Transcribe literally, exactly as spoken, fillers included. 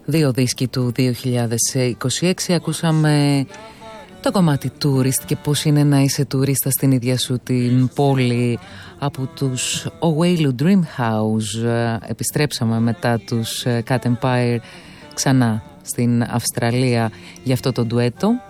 Δύο δίσκοι του δύο χιλιάδες είκοσι έξι. Ακούσαμε το κομμάτι Tourist και πώς είναι να είσαι τουρίστα στην ίδια σου την πόλη από τους Owelu Dream House. Επιστρέψαμε μετά τους Cat Empire ξανά στην Αυστραλία για αυτό το ντουέτο.